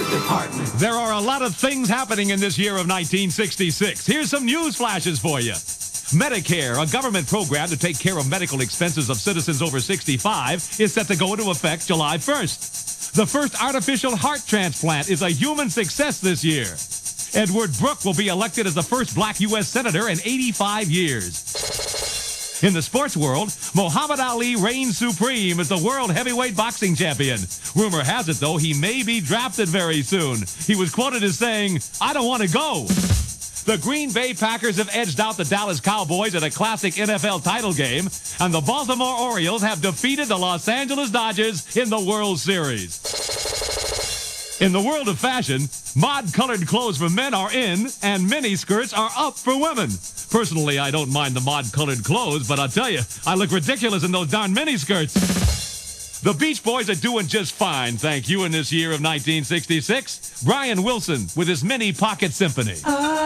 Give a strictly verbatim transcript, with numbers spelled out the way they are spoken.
department. There are a lot of things happening in this year of nineteen sixty-six. Here's some news flashes for you. Medicare, a government program to take care of medical expenses of citizens over sixty-five, is set to go into effect July first. The first artificial heart transplant is a human success this year. Edward Brooke will be elected as the first black U S senator in eighty-five years. In the sports world, Muhammad Ali reigns supreme as the world heavyweight boxing champion. Rumor has it, though, he may be drafted very soon. He was quoted as saying, "I don't want to go." The Green Bay Packers have edged out the Dallas Cowboys at a classic N F L title game, and the Baltimore Orioles have defeated the Los Angeles Dodgers in the World Series. In the world of fashion, mod-colored clothes for men are in, and miniskirts are up for women. Personally, I don't mind the mod-colored clothes, but I'll tell you, I look ridiculous in those darn miniskirts. The Beach Boys are doing just fine, thank you, in this year of nineteen sixty-six. Brian Wilson with his Mini Pocket Symphony. Uh.